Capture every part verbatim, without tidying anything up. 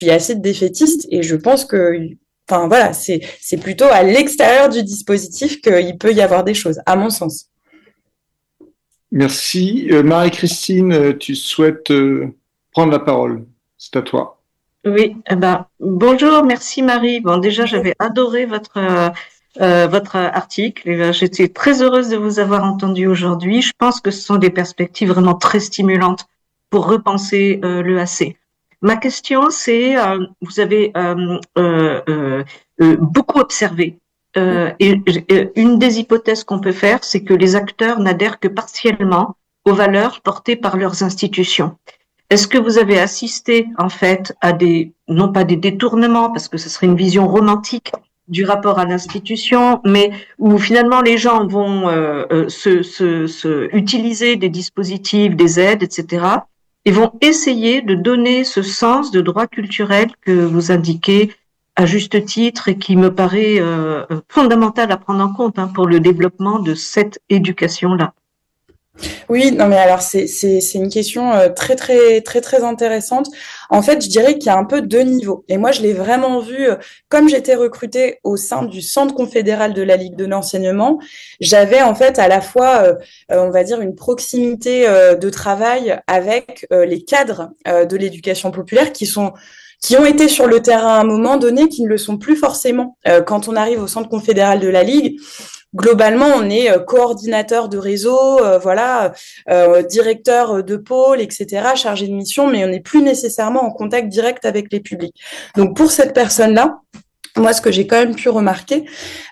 suis assez défaitiste et je pense que, enfin voilà, c'est, c'est plutôt à l'extérieur du dispositif qu'il peut y avoir des choses, à mon sens. Merci. Euh, Marie-Christine, euh, tu souhaites euh, prendre la parole. C'est à toi. Oui, eh ben, bonjour, merci Marie. Bon, déjà, j'avais adoré votre euh, euh, votre article. Et, euh, j'étais très heureuse de vous avoir entendu aujourd'hui. Je pense que ce sont des perspectives vraiment très stimulantes pour repenser euh, l'E A C. Ma question, c'est, euh, vous avez euh, euh, euh, euh, beaucoup observé. Euh, et, et une des hypothèses qu'on peut faire, c'est que les acteurs n'adhèrent que partiellement aux valeurs portées par leurs institutions. Est-ce que vous avez assisté en fait à des, non pas des détournements, parce que ce serait une vision romantique du rapport à l'institution, mais où finalement les gens vont euh, euh, se, se, se utiliser des dispositifs, des aides, et cetera, et vont essayer de donner ce sens de droit culturel que vous indiquez à juste titre et qui me paraît euh, fondamental à prendre en compte hein, pour le développement de cette éducation-là. Oui, non mais alors c'est c'est c'est une question euh, très très très très intéressante. En fait, je dirais qu'il y a un peu deux niveaux. Et moi, je l'ai vraiment vu euh, comme j'étais recrutée au sein du Centre confédéral de la Ligue de l'enseignement. J'avais en fait à la fois, euh, euh, on va dire, une proximité euh, de travail avec euh, les cadres euh, de l'éducation populaire qui sont qui ont été sur le terrain à un moment donné, qui ne le sont plus forcément euh, quand on arrive au Centre confédéral de la Ligue. Globalement, on est euh, coordinateur de réseau, euh, voilà, euh, directeur de pôle, et cetera, chargé de mission, mais on n'est plus nécessairement en contact direct avec les publics. Donc pour cette personne-là, moi, ce que j'ai quand même pu remarquer,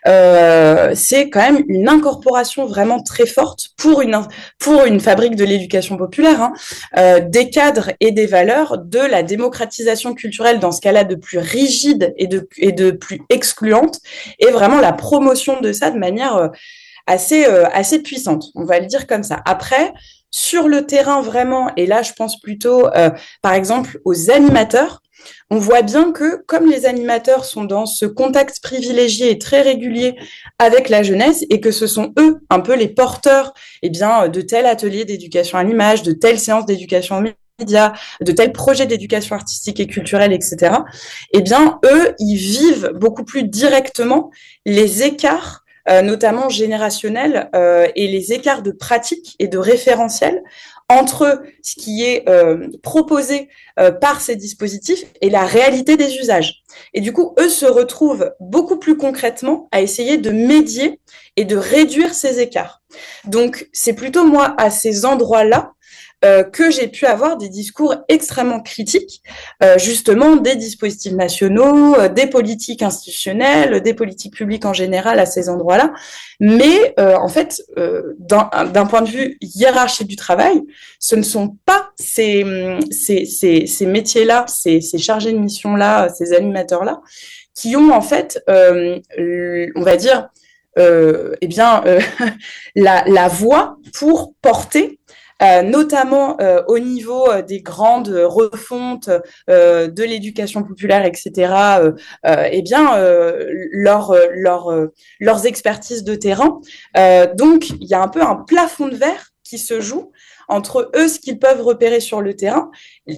euh, c'est quand même une incorporation vraiment très forte pour une pour une fabrique de l'éducation populaire, hein, euh, des cadres et des valeurs de la démocratisation culturelle dans ce cas-là de plus rigide et de et de plus excluante, et vraiment la promotion de ça de manière euh, assez euh, assez puissante. On va le dire comme ça. Après. Sur le terrain vraiment, et là je pense plutôt euh, par exemple aux animateurs, on voit bien que comme les animateurs sont dans ce contact privilégié et très régulier avec la jeunesse et que ce sont eux un peu les porteurs eh bien, de tel atelier d'éducation à l'image, de telle séance d'éducation aux médias, de tel projet d'éducation artistique et culturelle, et cetera, eh bien, eux, ils vivent beaucoup plus directement les écarts euh, notamment générationnels euh, et les écarts de pratique et de référentiel entre ce qui est euh, proposé euh, par ces dispositifs et la réalité des usages. Et du coup, eux se retrouvent beaucoup plus concrètement à essayer de médier et de réduire ces écarts. Donc, c'est plutôt moi à ces endroits-là euh, que j'ai pu avoir des discours extrêmement critiques, euh, justement des dispositifs nationaux, euh, des politiques institutionnelles, des politiques publiques en général à ces endroits-là. Mais euh, en fait, euh, d'un, d'un point de vue hiérarchie du travail, ce ne sont pas ces, ces, ces, ces métiers-là, ces, ces chargés de mission-là, ces animateurs-là, qui ont en fait, euh, on va dire, euh, eh bien, euh, la, la voix pour porter euh, notamment euh, au niveau euh, des grandes refontes euh, de l'éducation populaire, et cetera, euh, euh, eh bien, euh, leur, leur, euh, leurs expertises de terrain. Euh, donc, il y a un peu un plafond de verre qui se joue entre eux, ce qu'ils peuvent repérer sur le terrain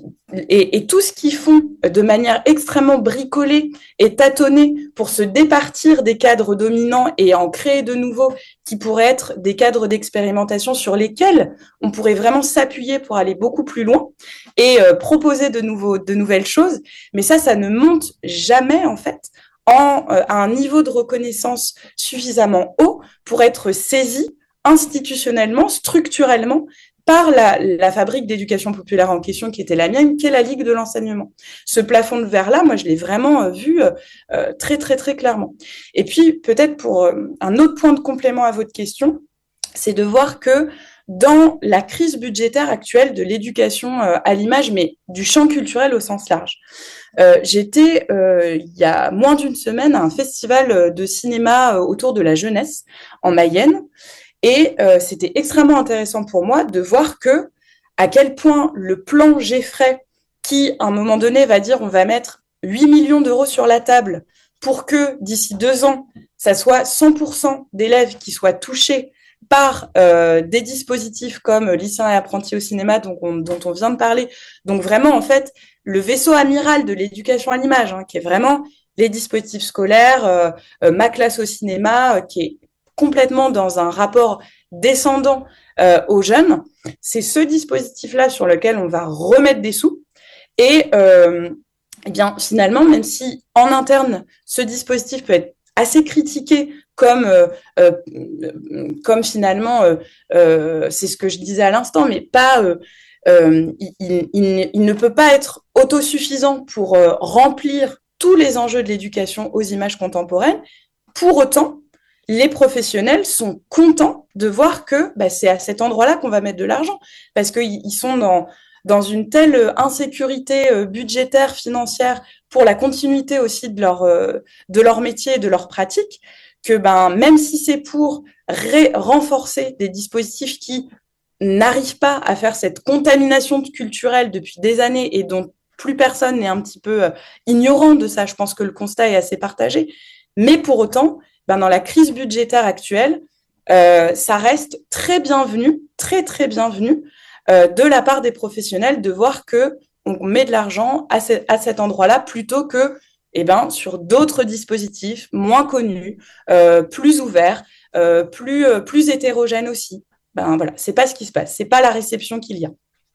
et, et tout ce qu'ils font de manière extrêmement bricolée et tâtonnée pour se départir des cadres dominants et en créer de nouveaux qui pourraient être des cadres d'expérimentation sur lesquels on pourrait vraiment s'appuyer pour aller beaucoup plus loin et euh, proposer de, nouveaux, de nouvelles choses. Mais ça, ça ne monte jamais, en fait, en, euh, à un niveau de reconnaissance suffisamment haut pour être saisi institutionnellement, structurellement, par la, la fabrique d'éducation populaire en question qui était la mienne, qui est la Ligue de l'enseignement. Ce plafond de verre-là, moi, je l'ai vraiment euh, vu euh, très, très, très clairement. Et puis, peut-être pour euh, un autre point de complément à votre question, c'est de voir que dans la crise budgétaire actuelle de l'éducation euh, à l'image, mais du champ culturel au sens large, euh, j'étais, euh, il y a moins d'une semaine, à un festival de cinéma autour de la jeunesse en Mayenne. Et euh, c'était extrêmement intéressant pour moi de voir que à quel point le plan Geffray, qui à un moment donné va dire on va mettre huit millions d'euros sur la table pour que d'ici deux ans, ça soit cent pour cent d'élèves qui soient touchés par euh, des dispositifs comme lycéens et apprentis au cinéma dont on, dont on vient de parler. Donc vraiment, en fait, le vaisseau amiral de l'éducation à l'image, hein, qui est vraiment les dispositifs scolaires, euh, euh, ma classe au cinéma, euh, qui est complètement dans un rapport descendant euh, aux jeunes. C'est ce dispositif-là sur lequel on va remettre des sous. Et euh, eh bien, finalement, même si en interne, ce dispositif peut être assez critiqué comme, euh, euh, comme finalement, euh, euh, c'est ce que je disais à l'instant, mais pas... Euh, euh, il, il, il ne peut pas être autosuffisant pour euh, remplir tous les enjeux de l'éducation aux images contemporaines. Pour autant, les professionnels sont contents de voir que bah, c'est à cet endroit-là qu'on va mettre de l'argent, parce qu'ils sont dans, dans une telle insécurité budgétaire, financière, pour la continuité aussi de leur, de leur métier et de leur pratique, que ben, même si c'est pour ré- renforcer des dispositifs qui n'arrivent pas à faire cette contamination culturelle depuis des années et dont plus personne n'est un petit peu ignorant de ça, je pense que le constat est assez partagé, mais pour autant, ben dans la crise budgétaire actuelle, euh, ça reste très bienvenu, très très bienvenu euh, de la part des professionnels de voir que on met de l'argent à, ce, à cet endroit-là plutôt que eh ben, sur d'autres dispositifs moins connus, euh, plus ouverts, euh, plus, euh, plus hétérogènes aussi. Ben voilà, c'est pas ce qui se passe, c'est pas la réception qu'il y a.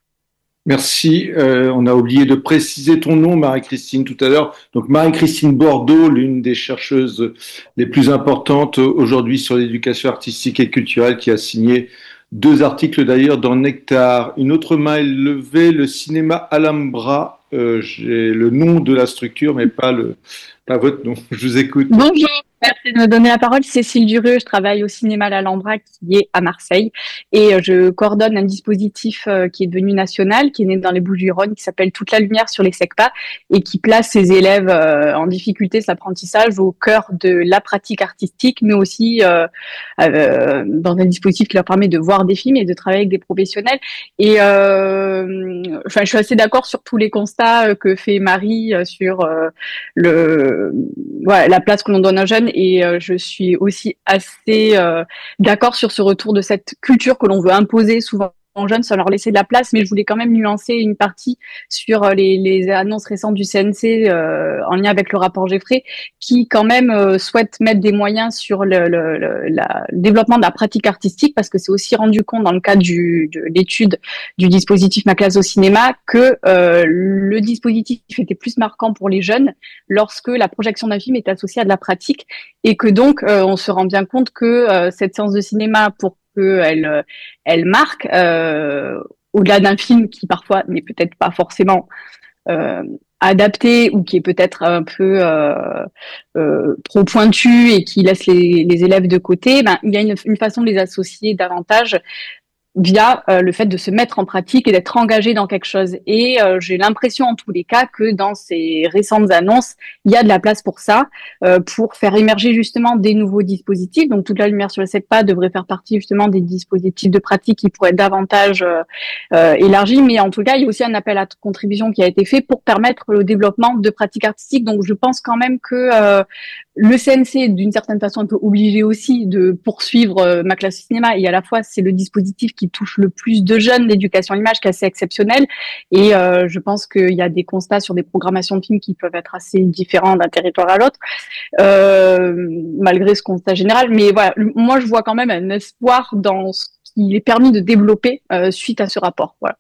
Merci. Euh, on a oublié de préciser ton nom, Marie-Christine, tout à l'heure. Donc, Marie-Christine Bordeaux, l'une des chercheuses les plus importantes aujourd'hui sur l'éducation artistique et culturelle, qui a signé deux articles d'ailleurs dans Nectar. Une autre main est levée, le cinéma Alhambra. Euh, j'ai le nom de la structure, mais pas, le, pas votre nom. Je vous écoute. Bonjour. Merci de me donner la parole. Cécile Dureux, je travaille au cinéma L'Alhambra qui est à Marseille et je coordonne un dispositif qui est devenu national, qui est né dans les Bouches-du-Rhône, qui s'appelle Toute la lumière sur les SECPA et qui place ses élèves en difficulté cet apprentissage au cœur de la pratique artistique, mais aussi euh, euh, dans un dispositif qui leur permet de voir des films et de travailler avec des professionnels. Et euh, enfin, je suis assez d'accord sur tous les constats que fait Marie sur euh, le, ouais, la place que l'on donne aux jeunes. Et euh, je suis aussi assez euh, d'accord sur ce retour de cette culture que l'on veut imposer souvent aux jeunes sans leur laisser de la place, mais je voulais quand même nuancer une partie sur les, les annonces récentes du C N C euh, en lien avec le rapport Geffray, qui quand même euh, souhaite mettre des moyens sur le, le, le, la, le développement de la pratique artistique, parce que c'est aussi rendu compte dans le cadre du, de l'étude du dispositif Ma classe au cinéma que euh, le dispositif était plus marquant pour les jeunes lorsque la projection d'un film est associée à de la pratique, et que donc euh, on se rend bien compte que euh, cette séance de cinéma, pour qu'elle elle marque, euh, au-delà d'un film qui parfois n'est peut-être pas forcément euh, adapté ou qui est peut-être un peu euh, euh, trop pointu et qui laisse les, les élèves de côté, ben, il y a une, une façon de les associer davantage via euh, le fait de se mettre en pratique et d'être engagé dans quelque chose. Et euh, j'ai l'impression en tous les cas que dans ces récentes annonces, il y a de la place pour ça, euh, pour faire émerger justement des nouveaux dispositifs. Donc Toute la lumière sur le SECPA devrait faire partie justement des dispositifs de pratique qui pourraient être davantage euh, euh, élargis. Mais en tout cas, il y a aussi un appel à contribution qui a été fait pour permettre le développement de pratiques artistiques. Donc je pense quand même que euh, le C N C est d'une certaine façon un peu obligé aussi de poursuivre euh, Ma classe cinéma, et à la fois c'est le dispositif qui touche le plus de jeunes d'éducation à l'image, qui est assez exceptionnel, et euh, je pense qu'il y a des constats sur des programmations de films qui peuvent être assez différents d'un territoire à l'autre, euh, malgré ce constat général. Mais voilà, moi je vois quand même un espoir dans ce qu'il est permis de développer euh, suite à ce rapport. Voilà.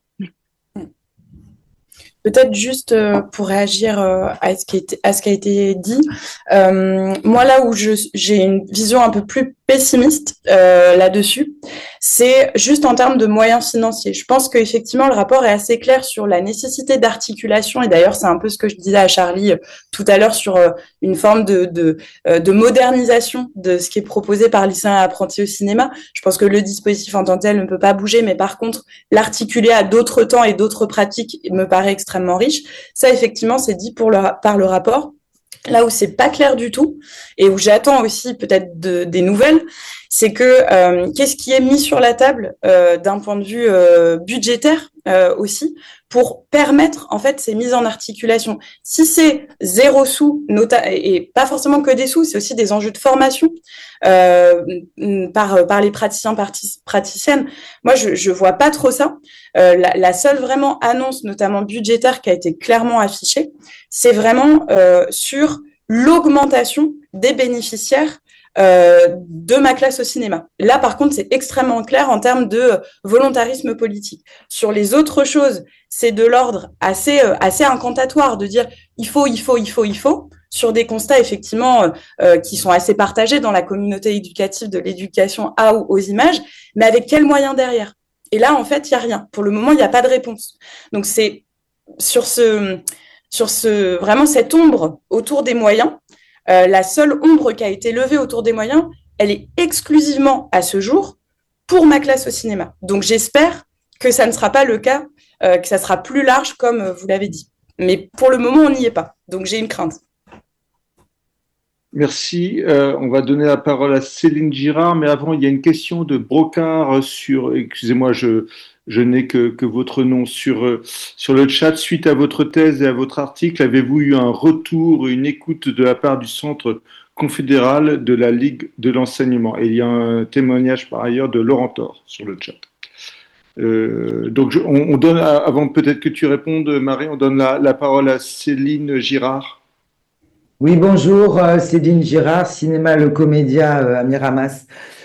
Peut-être juste euh, pour réagir euh, à, ce qui est, à ce qui a été dit, euh, moi là où je, j'ai une vision un peu plus pessimiste euh, là-dessus, c'est juste en termes de moyens financiers. Je pense qu'effectivement le rapport est assez clair sur la nécessité d'articulation, et d'ailleurs c'est un peu ce que je disais à Charlie euh, tout à l'heure sur euh, une forme de, de, euh, de modernisation de ce qui est proposé par lycéens et apprentis au cinéma. Je pense que le dispositif en tant que tel ne peut pas bouger, mais par contre l'articuler à d'autres temps et d'autres pratiques me paraît extrêmement riche. Ça, effectivement, c'est dit pour le, par le rapport. Là où c'est pas clair du tout, et où j'attends aussi peut-être de, des nouvelles, c'est que euh, qu'est-ce qui est mis sur la table euh, d'un point de vue euh, budgétaire euh, aussi pour permettre en fait ces mises en articulation. Si c'est zéro sous, nota- et pas forcément que des sous, c'est aussi des enjeux de formation euh, par par les praticiens partic- praticiennes. Moi, je je vois pas trop ça. Euh, la, la seule vraiment annonce, notamment budgétaire, qui a été clairement affichée, c'est vraiment euh, sur l'augmentation des bénéficiaires euh, de ma classe au cinéma. Là, par contre, c'est extrêmement clair en termes de volontarisme politique. Sur les autres choses, c'est de l'ordre assez euh, assez incantatoire de dire il faut, il faut, il faut, il faut, sur des constats effectivement euh, euh, qui sont assez partagés dans la communauté éducative de l'éducation à ou aux images, mais avec quels moyens derrière? Et là, en fait, il y a rien. Pour le moment, il n'y a pas de réponse. Donc, c'est sur ce sur ce vraiment cette ombre autour des moyens. Euh, la seule ombre qui a été levée autour des moyens, elle est exclusivement à ce jour pour ma classe au cinéma. Donc j'espère que ça ne sera pas le cas, euh, que ça sera plus large comme euh, vous l'avez dit. Mais pour le moment, on n'y est pas. Donc j'ai une crainte. Merci. Euh, on va donner la parole à Céline Girard, mais avant, il y a une question de Brocard sur, excusez-moi, je, je n'ai que, que votre nom sur, sur le chat. Suite à votre thèse et à votre article, avez-vous eu un retour, une écoute de la part du Centre confédéral de la Ligue de l'enseignement? Et il y a un témoignage par ailleurs de Laurent Thor sur le chat. Euh, donc, je, on, on donne, avant peut-être que tu répondes, Marie, on donne la, la parole à Céline Girard. Oui, bonjour, euh, Céline Girard, Cinéma Le Comédia euh, à Miramas.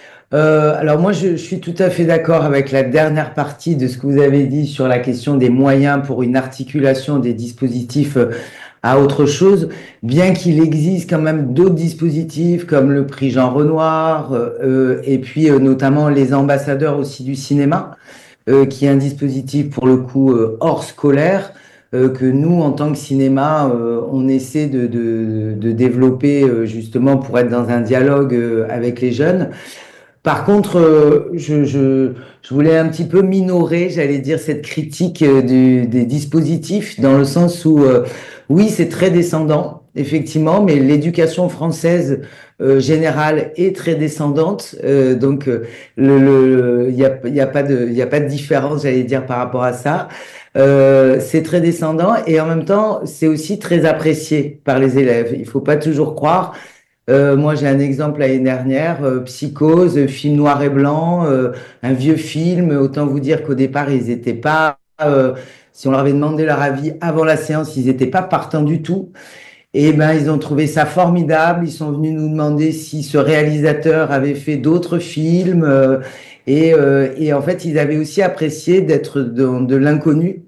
Euh, alors moi, je, je suis tout à fait d'accord avec la dernière partie de ce que vous avez dit sur la question des moyens pour une articulation des dispositifs euh, à autre chose, bien qu'il existe quand même d'autres dispositifs comme le prix Jean Renoir euh, et puis euh, notamment les ambassadeurs aussi du cinéma, euh, qui est un dispositif pour le coup euh, hors scolaire, Euh, que nous, en tant que cinéma, euh, on essaie de, de, de développer euh, justement pour être dans un dialogue euh, avec les jeunes. Par contre, euh, je, je, je voulais un petit peu minorer, j'allais dire, cette critique euh, du, des dispositifs, dans le sens où, euh, oui, c'est très descendant, effectivement, mais l'éducation française euh, générale est très descendante, euh, donc il euh, le, le, y a, y a pas de, y a pas de différence, j'allais dire, par rapport à ça. Euh, c'est très descendant et en même temps, c'est aussi très apprécié par les élèves. Il faut pas toujours croire. Euh, moi, j'ai un exemple l'année dernière, euh, Psychose, film noir et blanc, euh, un vieux film. Autant vous dire qu'au départ, ils étaient pas, euh, si on leur avait demandé leur avis avant la séance, ils étaient pas partants du tout. Et ben, ils ont trouvé ça formidable. Ils sont venus nous demander si ce réalisateur avait fait d'autres films. Euh, et, euh, et en fait, ils avaient aussi apprécié d'être dans de l'inconnu.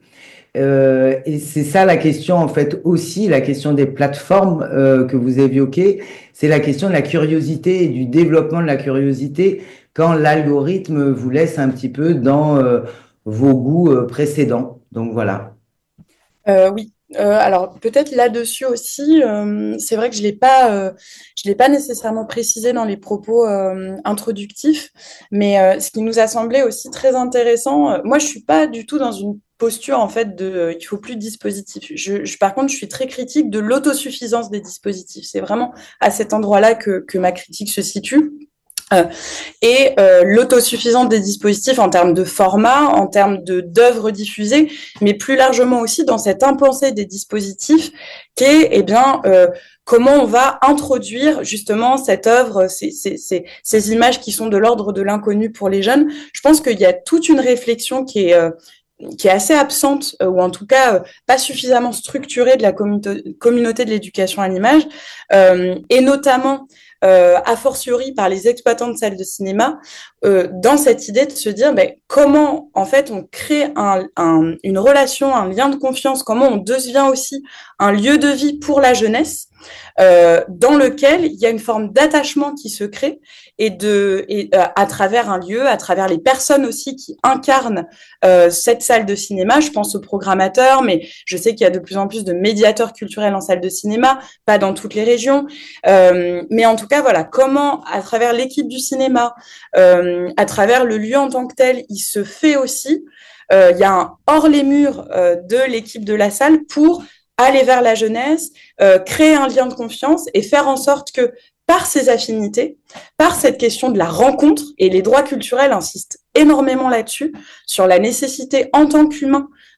Euh, et c'est ça la question, en fait, aussi, la question des plateformes euh, que vous évoquez, c'est la question de la curiosité et du développement de la curiosité quand l'algorithme vous laisse un petit peu dans euh, vos goûts euh, précédents. Donc voilà. Euh, oui. Euh, alors peut-être là-dessus aussi, euh, c'est vrai que je l'ai pas, euh, je l'ai pas nécessairement précisé dans les propos euh, introductifs, mais euh, ce qui nous a semblé aussi très intéressant. Euh, moi, je suis pas du tout dans une posture en fait de, euh, il faut plus de dispositifs. Je, je, par contre, je suis très critique de l'autosuffisance des dispositifs. C'est vraiment à cet endroit-là que que ma critique se situe. Euh, et euh, l'autosuffisance des dispositifs en termes de format, en termes de d'œuvres diffusées, mais plus largement aussi dans cette impensée des dispositifs qui est, eh bien, euh, comment on va introduire justement cette œuvre, ces, ces, ces, ces images qui sont de l'ordre de l'inconnu pour les jeunes. Je pense qu'il y a toute une réflexion qui est... Euh, qui est assez absente, euh, ou en tout cas euh, pas suffisamment structurée de la communauté, communauté de l'éducation à l'image, euh, et notamment euh, a fortiori par les exploitants de salles de cinéma, euh, dans cette idée de se dire ben, comment en fait on crée un, un, une relation, un lien de confiance, comment on devient aussi un lieu de vie pour la jeunesse, euh, dans lequel il y a une forme d'attachement qui se crée et de et euh, à travers un lieu, à travers les personnes aussi qui incarnent euh, cette salle de cinéma. Je pense aux programmateurs, mais je sais qu'il y a de plus en plus de médiateurs culturels en salle de cinéma, pas dans toutes les régions, euh, mais en tout cas voilà comment à travers l'équipe du cinéma, euh, à travers le lieu en tant que tel, il se fait aussi. Euh, il y a un hors les murs euh, de l'équipe de la salle pour aller vers la jeunesse, euh, créer un lien de confiance et faire en sorte que par ces affinités, par cette question de la rencontre, et les droits culturels insistent énormément là-dessus, sur la nécessité en tant qu'humain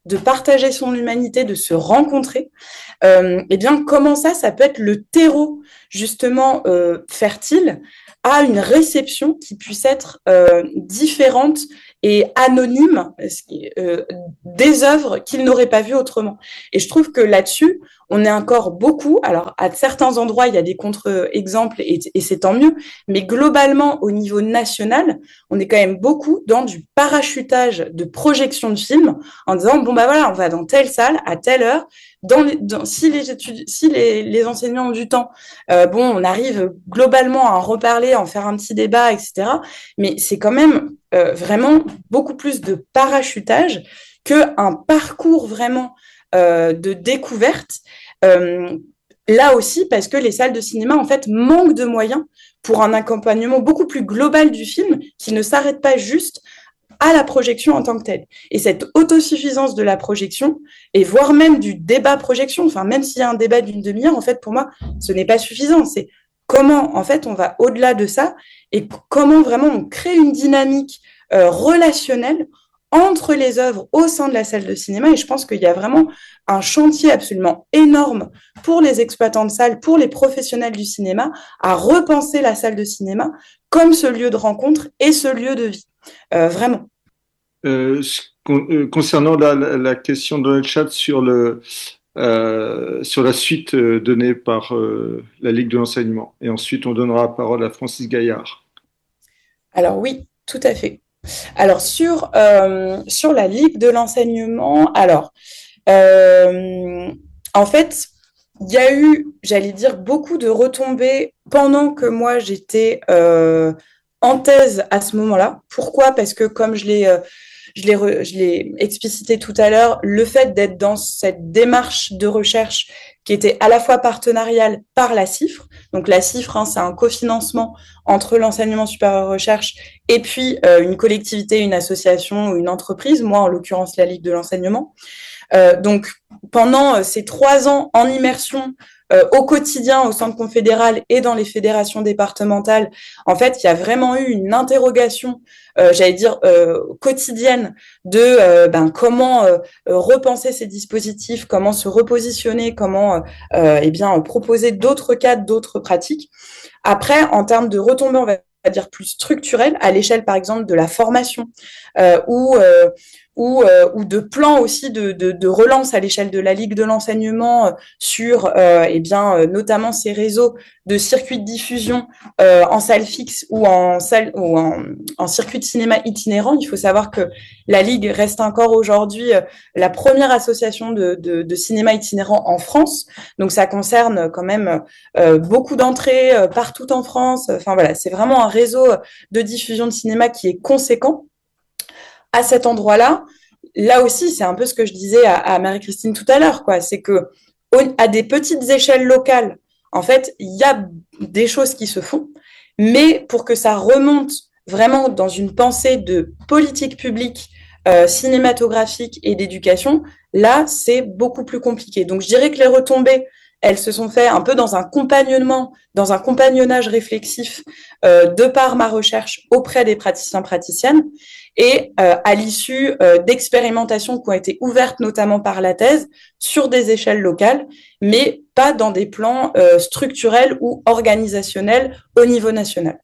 de partager son humanité, de se rencontrer, euh, eh bien, comment ça, ça peut être le terreau, justement, euh, fertile à une réception qui puisse être euh, différente et anonyme euh, des œuvres qu'il n'aurait pas vues autrement. Et je trouve que là-dessus, on est encore beaucoup, alors à certains endroits, il y a des contre-exemples et, et c'est tant mieux, mais globalement, au niveau national, on est quand même beaucoup dans du parachutage de projection de films en disant, bon, bah voilà, on va dans telle salle, à telle heure, dans les, dans, si les études, si les, les enseignants ont du temps, euh, bon, on arrive globalement à en reparler, à en faire un petit débat, et cetera. Mais c'est quand même euh, vraiment beaucoup plus de parachutage qu'un parcours vraiment euh, de découverte. Euh, là aussi, parce que les salles de cinéma, en fait, manquent de moyens pour un accompagnement beaucoup plus global du film qui ne s'arrête pas juste à la projection en tant que telle. Et cette autosuffisance de la projection, et voire même du débat projection, enfin, même s'il y a un débat d'une demi-heure, en fait, pour moi, ce n'est pas suffisant. C'est comment, en fait, on va au-delà de ça et comment vraiment on crée une dynamique euh, relationnelle entre les œuvres au sein de la salle de cinéma. Et je pense qu'il y a vraiment un chantier absolument énorme pour les exploitants de salles, pour les professionnels du cinéma, à repenser la salle de cinéma comme ce lieu de rencontre et ce lieu de vie. Euh, vraiment. Euh, concernant la, la, la question dans le chat sur, le, euh, sur la suite euh, donnée par euh, la Ligue de l'enseignement. Et ensuite, on donnera la parole à Francis Gaillard. Alors oui, tout à fait. Alors sur, euh, sur la Ligue de l'enseignement, alors euh, en fait, il y a eu, j'allais dire, beaucoup de retombées pendant que moi j'étais euh, en thèse à ce moment-là. Pourquoi ? Parce que comme je l'ai, euh, je l'ai, re, je l'ai explicité tout à l'heure, le fait d'être dans cette démarche de recherche qui était à la fois partenariale par la CIFRE, donc la CIFRE, hein, c'est un cofinancement entre l'enseignement supérieur recherche et puis euh, une collectivité, une association ou une entreprise, moi en l'occurrence la Ligue de l'enseignement. Euh, donc pendant ces trois ans en immersion euh, au quotidien au Centre confédéral et dans les fédérations départementales, en fait, il y a vraiment eu une interrogation, euh, j'allais dire euh, quotidienne, de euh, ben comment euh, repenser ces dispositifs, comment se repositionner, comment euh, eh bien proposer d'autres cadres, d'autres pratiques. Après, en termes de retombées, on va dire plus structurelles, à l'échelle par exemple de la formation euh, ou euh, ou, euh, ou de plans aussi de, de, de relance à l'échelle de la Ligue de l'enseignement euh, sur euh, eh bien, euh, notamment ces réseaux de circuits de diffusion euh, en salle fixe ou en salle ou en, en circuit de cinéma itinérant. Il faut savoir que la Ligue reste encore aujourd'hui euh, la première association de, de, de cinéma itinérant en France. Donc ça concerne quand même euh, beaucoup d'entrées euh, partout en France. Enfin voilà, c'est vraiment un réseau de diffusion de cinéma qui est conséquent. À cet endroit-là, là aussi, c'est un peu ce que je disais à, à Marie-Christine tout à l'heure, quoi. C'est que à des petites échelles locales, en fait, il y a des choses qui se font, mais pour que ça remonte vraiment dans une pensée de politique publique euh, cinématographique et d'éducation, là, c'est beaucoup plus compliqué. Donc, je dirais que les retombées, elles se sont faites un peu dans un compagnement, dans un compagnonnage réflexif euh, de par ma recherche auprès des praticiens praticiennes. Et euh, à l'issue euh, d'expérimentations qui ont été ouvertes notamment par la thèse sur des échelles locales, mais pas dans des plans euh, structurels ou organisationnels au niveau national.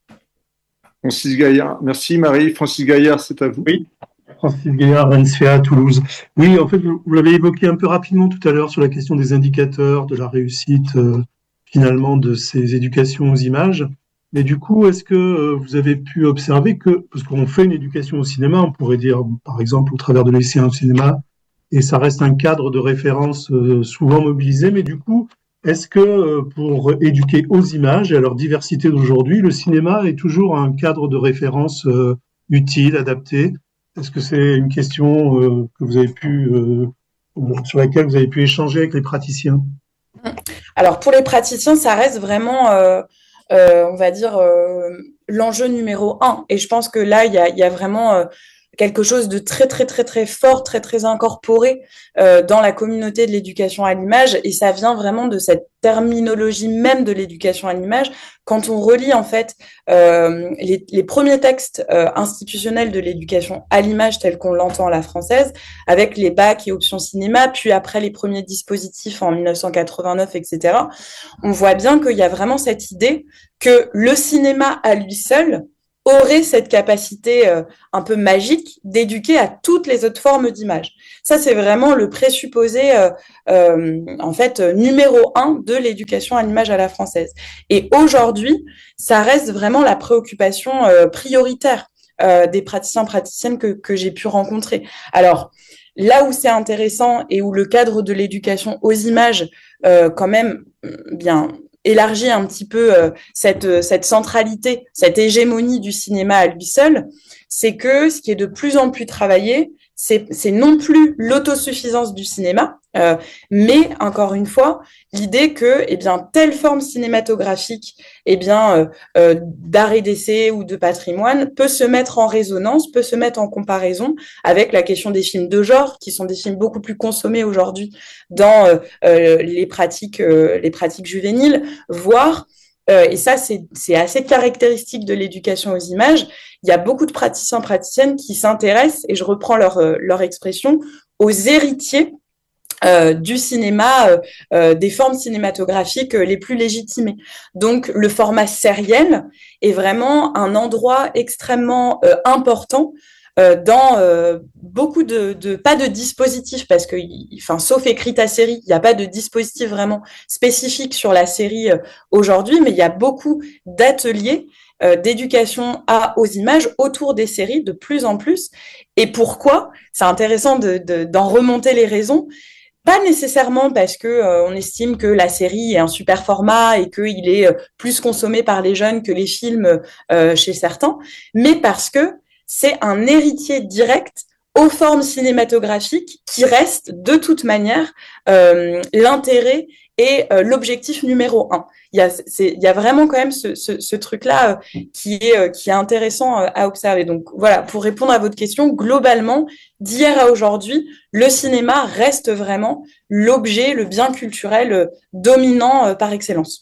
Francis Gaillard, merci Marie. Francis Gaillard, c'est à vous. Oui, Francis Gaillard, N S F A à Toulouse. Oui, en fait, vous l'avez évoqué un peu rapidement tout à l'heure sur la question des indicateurs, de la réussite euh, finalement de ces éducations aux images. Mais du coup, est-ce que vous avez pu observer que, parce qu'on fait une éducation au cinéma, on pourrait dire, par exemple, au travers de lycéens au cinéma, et ça reste un cadre de référence euh, souvent mobilisé, mais du coup, est-ce que euh, pour éduquer aux images et à leur diversité d'aujourd'hui, le cinéma est toujours un cadre de référence euh, utile, adapté? Est-ce que c'est une question euh, que vous avez pu, euh, sur laquelle vous avez pu échanger avec les praticiens? Alors, pour les praticiens, ça reste vraiment... Euh... Euh, on va dire, euh, l'enjeu numéro un. Et je pense que là, il y a, y a vraiment euh, quelque chose de très très très très fort, très très incorporé euh, dans la communauté de l'éducation à l'image, et ça vient vraiment de cette terminologie même de l'éducation à l'image. Quand on relit en fait euh, les, les premiers textes euh, institutionnels de l'éducation à l'image tels qu'on l'entend à la française, avec les bacs et options cinéma, puis après les premiers dispositifs en mille neuf cent quatre-vingt-neuf, et cetera, on voit bien qu'il y a vraiment cette idée que le cinéma à lui seul aurait cette capacité euh, un peu magique d'éduquer à toutes les autres formes d'image. Ça, c'est vraiment le présupposé, euh, euh, en fait, euh, numéro un de l'éducation à l'image à la française. Et aujourd'hui, ça reste vraiment la préoccupation euh, prioritaire euh, des praticiens, praticiennes que, que j'ai pu rencontrer. Alors, là où c'est intéressant et où le cadre de l'éducation aux images, euh, quand même, bien, élargit un petit peu euh, cette, cette centralité, cette hégémonie du cinéma à lui seul, c'est que ce qui est de plus en plus travaillé, c'est, c'est non plus l'autosuffisance du cinéma, euh, mais encore une fois, l'idée que, eh bien, telle forme cinématographique, eh bien, euh, euh, d'art et d'essai ou de patrimoine peut se mettre en résonance, peut se mettre en comparaison avec la question des films de genre, qui sont des films beaucoup plus consommés aujourd'hui dans euh, euh, les pratiques, euh, les pratiques juvéniles, voire Euh, et ça, c'est, c'est assez caractéristique de l'éducation aux images. Il y a beaucoup de praticiens, praticiennes qui s'intéressent, et je reprends leur, euh, leur expression, aux héritiers euh, du cinéma, euh, euh, des formes cinématographiques euh, les plus légitimées. Donc, le format sériel est vraiment un endroit extrêmement euh, important euh, dans euh, beaucoup de, de, pas de dispositifs, parce que, enfin, sauf écrite à série, il n'y a pas de dispositif vraiment spécifique sur la série euh, aujourd'hui, mais il y a beaucoup d'ateliers euh, d'éducation à, aux images autour des séries de plus en plus. Et pourquoi? C'est intéressant de, de, d'en remonter les raisons. Pas nécessairement parce que euh, on estime que la série est un super format et qu'il est euh, plus consommé par les jeunes que les films euh, chez certains, mais parce que c'est un héritier direct aux formes cinématographiques qui reste de toute manière euh, l'intérêt et euh, l'objectif numéro un. Il y a, c'est, il y a vraiment quand même ce, ce, ce truc-là euh, qui est euh, qui est intéressant euh, à observer. Donc voilà, pour répondre à votre question, globalement, d'hier à aujourd'hui, le cinéma reste vraiment l'objet, le bien culturel euh, dominant euh, par excellence.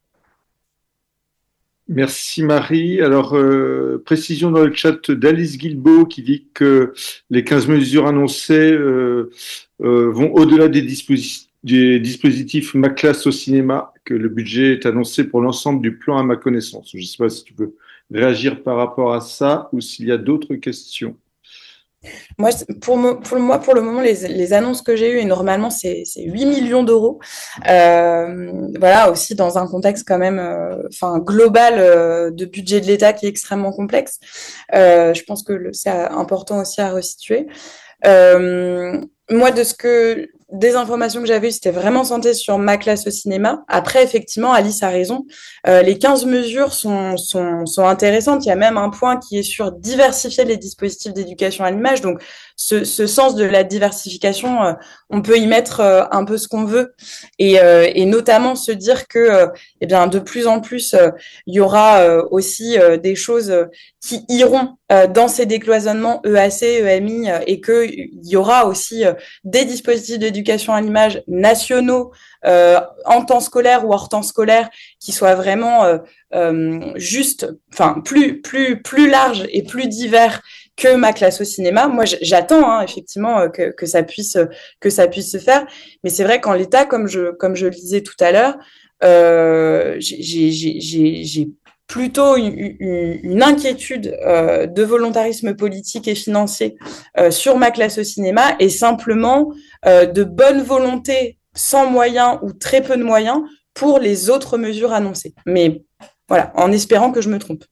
Merci Marie. Alors, euh, précision dans le chat d'Alice Guilbeault qui dit que les quinze mesures annoncées euh, euh, vont au-delà des, disposi- des dispositifs Ma classe au cinéma, que le budget est annoncé pour l'ensemble du plan à ma connaissance. Je ne sais pas si tu peux réagir par rapport à ça ou s'il y a d'autres questions. Moi, pour, mo- pour moi, pour le moment, les, les annonces que j'ai eues, et normalement, c'est, c'est huit millions d'euros. Euh, voilà, aussi dans un contexte quand même, euh, enfin, global euh, de budget de l'État qui est extrêmement complexe. Euh, je pense que le- c'est important aussi à resituer. Euh, moi, de ce que des informations que j'avais eues, c'était vraiment centré sur ma classe au cinéma. Après, effectivement, Alice a raison. Euh, les quinze mesures sont, sont, sont intéressantes. Il y a même un point qui est sur diversifier les dispositifs d'éducation à l'image. Donc, ce, ce sens de la diversification, euh, on peut y mettre euh, un peu ce qu'on veut, et, euh, et notamment se dire que, euh, eh bien, de plus en plus, euh, il y aura euh, aussi euh, des choses euh, qui iront euh, dans ces décloisonnements E A C, E M I, euh, et qu'il y aura aussi euh, des dispositifs d'éducation à l'image nationaux euh, en temps scolaire ou hors temps scolaire qui soient vraiment euh, euh, juste, enfin plus plus plus larges et plus divers que ma classe au cinéma. Moi, j'attends hein, effectivement que, que ça puisse que ça puisse se faire, mais c'est vrai qu'en l'état, comme je comme je le disais tout à l'heure, euh, j'ai j'ai j'ai j'ai plutôt une, une, une inquiétude euh, de volontarisme politique et financier euh, sur ma classe au cinéma, et simplement euh, de bonne volonté sans moyens ou très peu de moyens pour les autres mesures annoncées. Mais voilà, en espérant que je me trompe.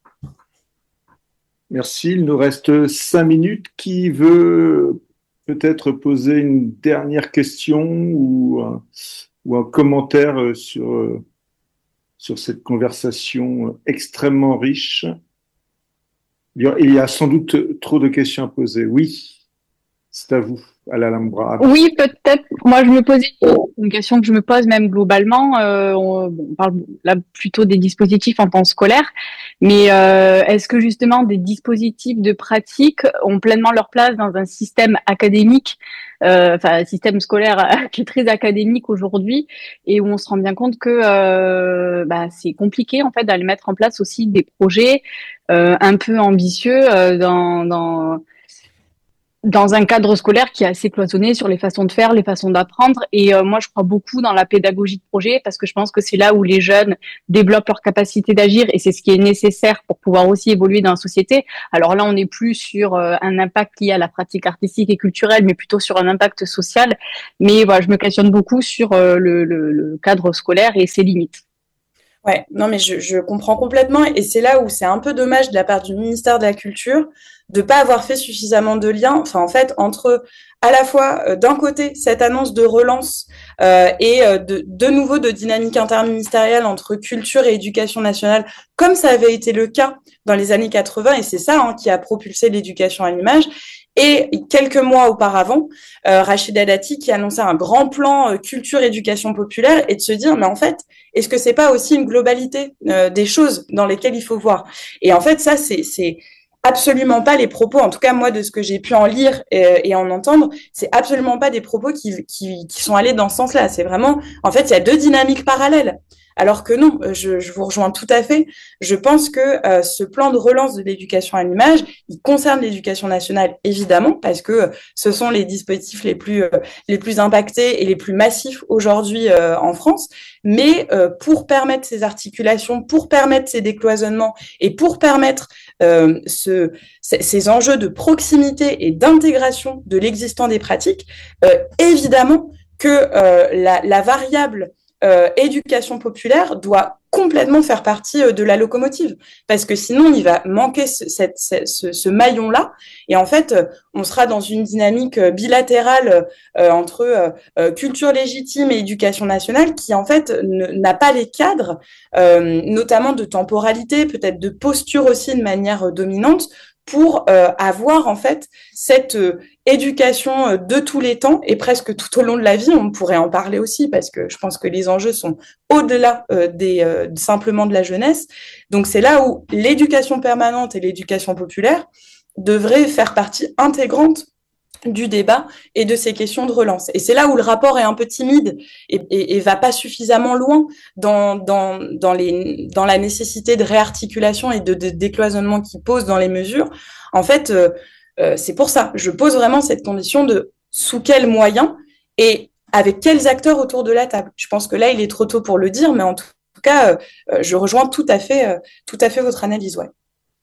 Merci. Il nous reste cinq minutes. Qui veut peut-être poser une dernière question ou un, ou un commentaire sur, sur cette conversation extrêmement riche? Il y a sans doute trop de questions à poser. Oui, c'est à vous. à l'Alhambra? Oui, peut-être. Moi, je me posais une question que je me pose même globalement. Euh, on, bon, on parle là plutôt des dispositifs en temps scolaire, mais euh, est-ce que justement des dispositifs de pratique ont pleinement leur place dans un système académique, euh, enfin un système scolaire qui est très académique aujourd'hui, et où on se rend bien compte que euh, bah, c'est compliqué en fait d'aller mettre en place aussi des projets euh, un peu ambitieux euh, dans, dans dans un cadre scolaire qui est assez cloisonné sur les façons de faire, les façons d'apprendre. Et euh, moi, je crois beaucoup dans la pédagogie de projet parce que je pense que c'est là où les jeunes développent leur capacité d'agir et c'est ce qui est nécessaire pour pouvoir aussi évoluer dans la société. Alors là, on n'est plus sur euh, un impact lié à la pratique artistique et culturelle, mais plutôt sur un impact social. Mais voilà, je me questionne beaucoup sur euh, le, le, le cadre scolaire et ses limites. Ouais, non, mais je, je comprends complètement. Et c'est là où c'est un peu dommage de la part du ministère de la Culture de pas avoir fait suffisamment de liens, enfin, en fait, entre à la fois, euh, d'un côté, cette annonce de relance euh, et euh, de, de nouveau de dynamique interministérielle entre culture et éducation nationale, comme ça avait été le cas dans les années quatre-vingts, et c'est ça hein, qui a propulsé l'éducation à l'image. Et quelques mois auparavant, euh, Rachida Dati qui annonçait un grand plan euh, culture-éducation populaire et de se dire, mais en fait, est-ce que c'est pas aussi une globalité euh, des choses dans lesquelles il faut voir? Et en fait, ça, c'est, c'est absolument pas les propos, en tout cas moi de ce que j'ai pu en lire et, et en entendre, c'est absolument pas des propos qui, qui, qui sont allés dans ce sens-là. C'est vraiment, en fait, il y a deux dynamiques parallèles. Alors que non, je, je vous rejoins tout à fait. Je pense que euh, ce plan de relance de l'éducation à l'image, il concerne l'éducation nationale évidemment parce que euh, ce sont les dispositifs les plus euh, les plus impactés et les plus massifs aujourd'hui euh, en France. Mais euh, pour permettre ces articulations, pour permettre ces décloisonnements et pour permettre euh, ce, ces enjeux de proximité et d'intégration de l'existant des pratiques, euh, évidemment que euh, la, la variable Euh, éducation populaire doit complètement faire partie euh, de la locomotive parce que sinon il va manquer ce, cette, ce, ce maillon-là et en fait euh, on sera dans une dynamique euh, bilatérale euh, entre euh, culture légitime et éducation nationale qui en fait ne, n'a pas les cadres, euh, notamment de temporalité, peut-être de posture aussi de manière euh, dominante pour euh, avoir en fait cette euh, éducation euh, de tous les temps et presque tout au long de la vie. On pourrait en parler aussi parce que je pense que les enjeux sont au-delà euh, des euh, simplement de la jeunesse. Donc c'est là où l'éducation permanente et l'éducation populaire devraient faire partie intégrante du débat et de ces questions de relance. Et c'est là où le rapport est un peu timide et, et, et va pas suffisamment loin dans, dans, dans, les, dans la nécessité de réarticulation et de, de décloisonnement qu'il pose dans les mesures. En fait, euh, euh, c'est pour ça. Je pose vraiment cette condition de sous quels moyens et avec quels acteurs autour de la table. Je pense que là, il est trop tôt pour le dire, mais en tout cas, euh, je rejoins tout à fait, euh, tout à fait votre analyse. Ouais.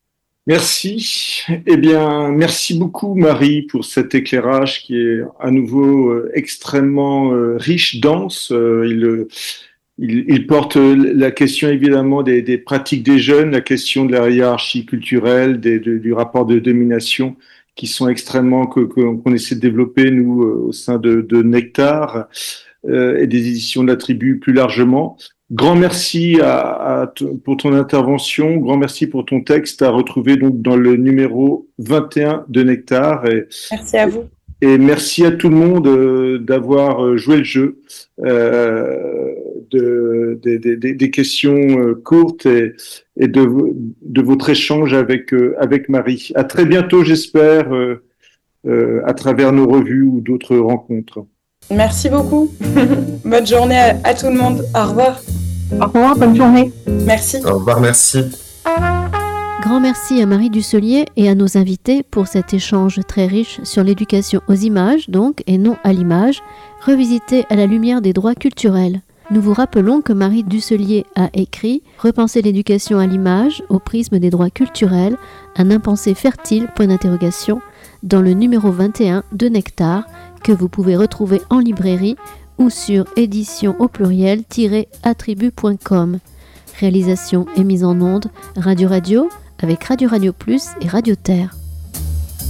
Merci. Eh bien, merci beaucoup, Marie, pour cet éclairage qui est à nouveau euh, extrêmement euh, riche, dense. Euh, il, il, il porte la question évidemment des, des pratiques des jeunes, la question de la hiérarchie culturelle, des, de, du rapport de domination qui sont extrêmement que, que, qu'on essaie de développer nous euh, au sein de, de Nectar euh, et des éditions de la Tribu plus largement. Grand merci à, à t- pour ton intervention, grand merci pour ton texte à retrouver donc dans le numéro vingt et un de Nectar. Et, merci à vous. Et merci à tout le monde euh, d'avoir joué le jeu, euh, de, de, de, de, des questions euh, courtes et, et de, de votre échange avec, euh, avec Marie. À très bientôt, j'espère, euh, euh, à travers nos revues ou d'autres rencontres. Merci beaucoup. Bonne journée à, à tout le monde. Au revoir. Au revoir, bonne journée. Merci. Au revoir, merci. Grand merci à Marie Dusselier et à nos invités pour cet échange très riche sur l'éducation aux images, donc, et non à l'image, revisité à la lumière des droits culturels. Nous vous rappelons que Marie Dusselier a écrit « Repenser l'éducation à l'image au prisme des droits culturels, un impensé fertile, point d'interrogation » dans le numéro vingt et un de Nectar, que vous pouvez retrouver en librairie ou sur édition au pluriel attribut point com. Réalisation et mise en onde Radio Radio avec Radio Radio Plus et Radio Terre.